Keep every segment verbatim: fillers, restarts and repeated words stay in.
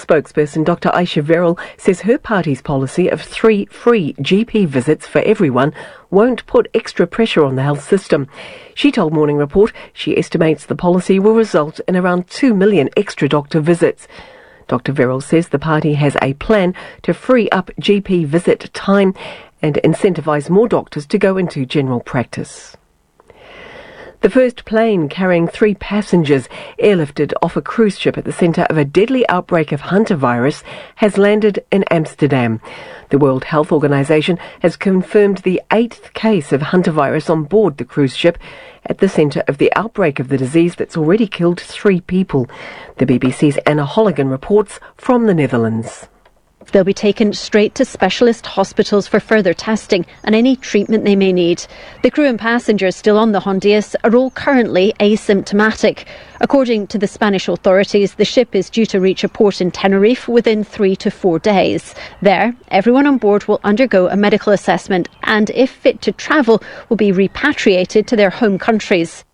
spokesperson Doctor Aisha Verrill says her party's policy of three free G P visits for everyone won't put extra pressure on the health system. She told Morning Report she estimates the policy will result in around two million extra doctor visits. Doctor Verrill says the party has a plan to free up G P visit time and incentivise more doctors to go into general practice. The first plane carrying three passengers airlifted off a cruise ship at the centre of a deadly outbreak of hantavirus has landed in Amsterdam. The World Health Organization has confirmed the eighth case of hantavirus on board the cruise ship at the centre of the outbreak of the disease that's already killed three people. The B B C's Anna Holligan reports from the Netherlands. They'll be taken straight to specialist hospitals for further testing and any treatment they may need. The crew and passengers still on the Hondias are all currently asymptomatic. According to the Spanish authorities, the ship is due to reach a port in Tenerife within three to four days. There, everyone on board will undergo a medical assessment and, if fit to travel, will be repatriated to their home countries.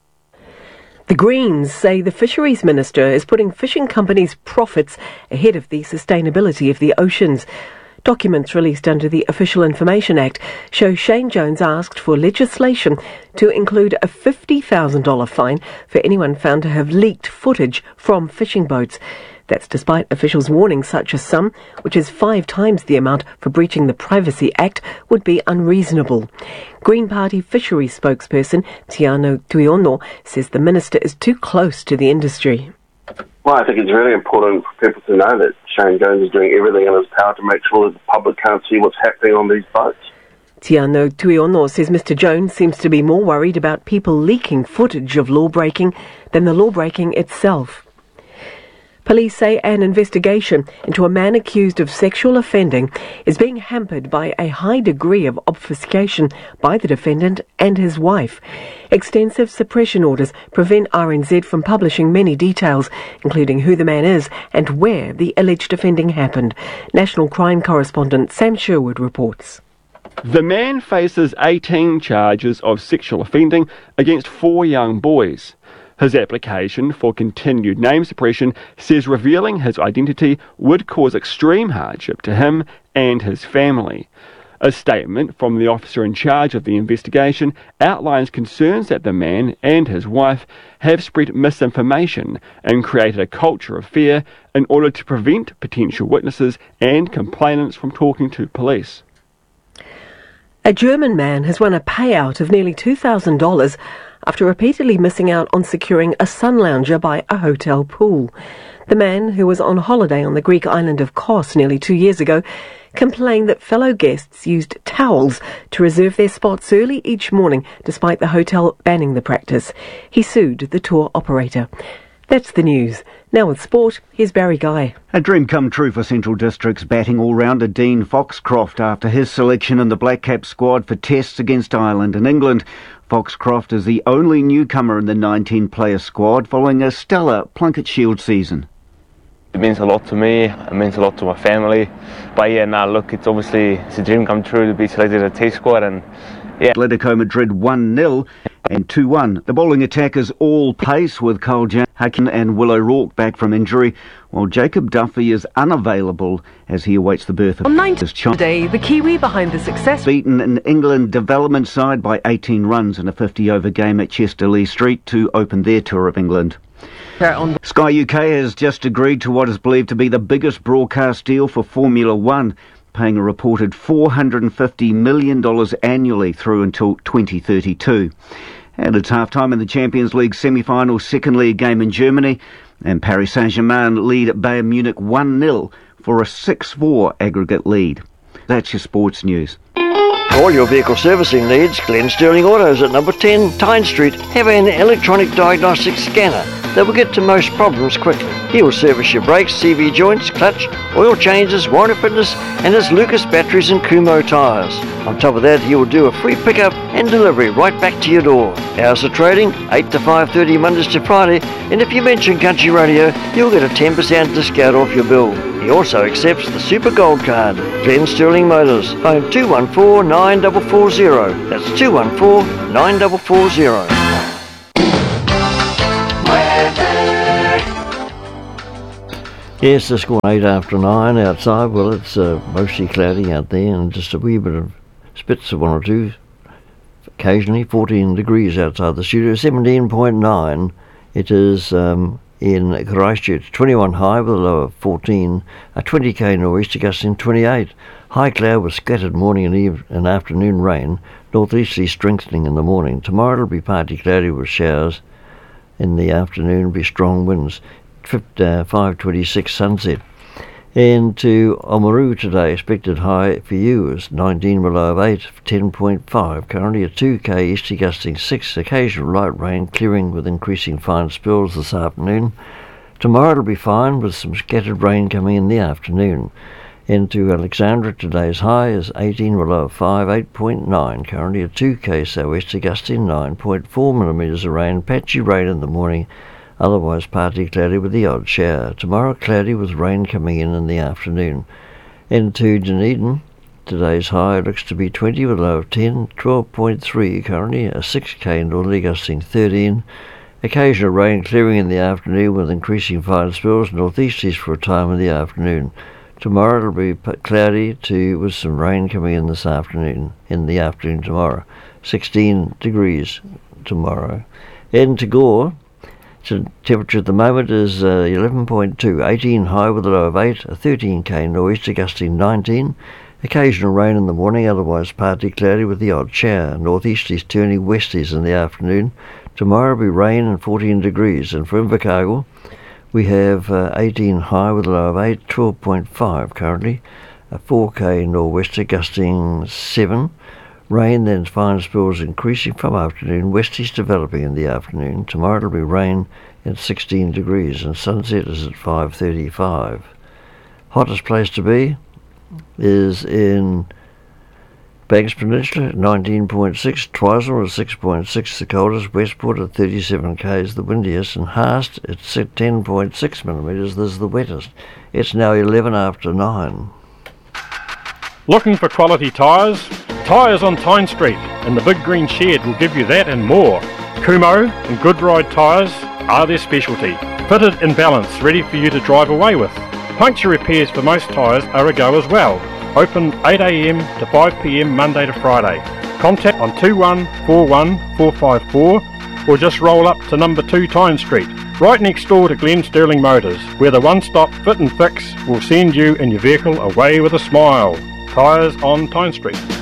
The Greens say the Fisheries Minister is putting fishing companies' profits ahead of the sustainability of the oceans. Documents released under the Official Information Act show Shane Jones asked for legislation to include a fifty thousand dollars fine for anyone found to have leaked footage from fishing boats. That's despite officials warning such a sum, which is five times the amount for breaching the Privacy Act, would be unreasonable. Green Party Fisheries spokesperson Tiano Tuiono says the minister is too close to the industry. Well, I think it's really important for people to know that Shane Jones is doing everything in his power to make sure that the public can't see what's happening on these boats. Tiano Tuiono says Mister Jones seems to be more worried about people leaking footage of law-breaking than the law-breaking itself. Police say an investigation into a man accused of sexual offending is being hampered by a high degree of obfuscation by the defendant and his wife. Extensive suppression orders prevent R N Z from publishing many details, including who the man is and where the alleged offending happened. National crime correspondent Sam Sherwood reports. The man faces eighteen charges of sexual offending against four young boys. His application for continued name suppression says revealing his identity would cause extreme hardship to him and his family. A statement from the officer in charge of the investigation outlines concerns that the man and his wife have spread misinformation and created a culture of fear in order to prevent potential witnesses and complainants from talking to police. A German man has won a payout of nearly two thousand dollars after repeatedly missing out on securing a sun lounger by a hotel pool. The man, who was on holiday on the Greek island of Kos nearly two years ago, complained that fellow guests used towels to reserve their spots early each morning, despite the hotel banning the practice. He sued the tour operator. That's the news. Now with sport, here's Barry Guy. A dream come true for Central District's batting all-rounder Dean Foxcroft after his selection in the Black Cap squad for tests against Ireland and England. Foxcroft is the only newcomer in the nineteen-player squad following a stellar Plunket Shield season. It means a lot to me, it means a lot to my family. But yeah, nah, look, it's obviously it's a dream come true to be selected in a T squad, and yeah. Atletico Madrid one nil and two one. The bowling attack is all pace with Carl Hacken and Will O'Rourke back from injury, while Jacob Duffy is unavailable as he awaits the birth of on ninth today, the Kiwi behind the success. Beaten an England development side by eighteen runs in a fifty-over game at Chester-Lee Street to open their tour of England. Sky U K has just agreed to what is believed to be the biggest broadcast deal for Formula One, paying a reported four hundred fifty million dollars annually through until twenty thirty-two. And it's half-time in the Champions League semi-final second league game in Germany, and Paris Saint-Germain lead at Bayern Munich one nil for a six four aggregate lead. That's your sports news. For all your vehicle servicing needs, Glen Sterling Autos at number ten Tyne Street have an electronic diagnostic scanner that will get to most problems quickly. He will service your brakes, C V joints, clutch, oil changes, warranty fitness, and his Lucas batteries and Kumho tyres. On top of that, he will do a free pickup and delivery right back to your door. Hours of trading, eight to five thirty Mondays to Friday, and if you mention Country Radio, you'll get a ten percent discount off your bill. He also accepts the Super Gold Card. Glen Sterling Motors, phone two one four, nine four four zero. That's two one four, nine four four zero. Yes, it's gone eight after nine outside. Well, it's uh, mostly cloudy out there and just a wee bit of spits of one or two. Occasionally fourteen degrees outside the studio, seventeen point nine. It is um, in Christchurch, twenty-one high with a low of fourteen, a twenty k nor'easter gusting twenty-eight. High cloud with scattered morning and, eve- and afternoon rain, northeasterly strengthening in the morning. Tomorrow it'll be partly cloudy with showers. In the afternoon will be strong winds. five twenty-six sunset. And to Oamaru today, expected high for you is nineteen with a low of eight, ten point five. Currently a two k easterly gusting six, occasional light rain clearing with increasing fine spills this afternoon. Tomorrow it'll be fine with some scattered rain coming in the afternoon. And to Alexandra, today's high is eighteen with a low of five, eight point nine. Currently a two k southwest gusting nine point four millimetres of rain, patchy rain in the morning. Otherwise partly cloudy with the odd shower. Tomorrow cloudy with rain coming in in the afternoon. And to Dunedin, today's high looks to be twenty with a low of ten, twelve point three. Currently a six k northerly gusting thirteen. Occasional rain clearing in the afternoon with increasing fine spells, northeasties for a time in the afternoon. Tomorrow it'll be cloudy to with some rain coming in this afternoon, in the afternoon tomorrow. sixteen degrees tomorrow. And to Gore, so temperature at the moment is uh, eleven point two, eighteen high with a low of eight, a thirteen k nor'easter gusting nineteen. Occasional rain in the morning, otherwise partly cloudy with the odd shower. Northeasties turning westies in the afternoon. Tomorrow will be rain and fourteen degrees. And for Invercargill, we have uh, eighteen high with a low of eight, twelve point five currently. A four k nor'wester gusting seven. Rain, then fine spells increasing from afternoon, westies developing in the afternoon. Tomorrow it'll be rain at sixteen degrees and sunset is at five thirty-five. Hottest place to be is in Banks Peninsula, nineteen point six, Twizel at six point six, the coldest, Westport at thirty-seven k's, the windiest, and Haast at ten point six millimetres, this is the wettest. It's now eleven after nine. Looking for quality tyres? Tyres on Tyne Street and the Big Green Shed will give you that and more. Kumho and Good Ride tyres are their specialty. Fitted in balance, ready for you to drive away with. Puncture repairs for most tyres are a go as well. Open eight a m to five p m Monday to Friday. Contact on two one four one four five four or just roll up to number two Tyne Street, right next door to Glen Sterling Motors, where the one-stop fit and fix will send you and your vehicle away with a smile. Tyres on Tyne Street.